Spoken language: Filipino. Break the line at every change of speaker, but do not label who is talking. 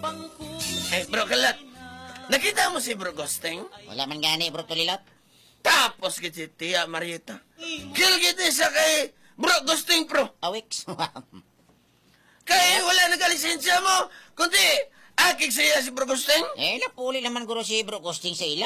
Bro Kalat, nakita mo si Bro Gosting?
Wala man gani, bro Tulilot.
Tapos kiti Tia Marieta. Kilgiti sa kay Bro Gosting Pro.
Awiks.
Kaya wala nagalisensya mo, kundi akik siya si Bro Gosting.
Napuli naman guro si bro Costing sa ila.